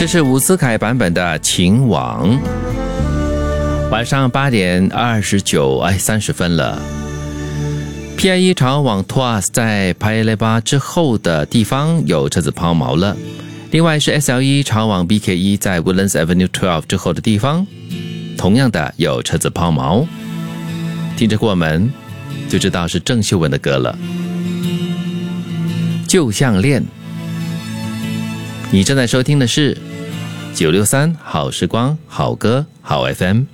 这是伍思凯版本的《情网》。晚上8点30分了。PIE 朝往 Tuas 在 Paya Lebar 之后的地方有车子抛锚了。另外是 SLE 朝往 BKE 在 Woodlands Avenue 12之后的地方，同样的有车子抛锚。听着过门就知道是郑秀文的歌了。旧项链。你正在收听的是963好时光好歌好 FM。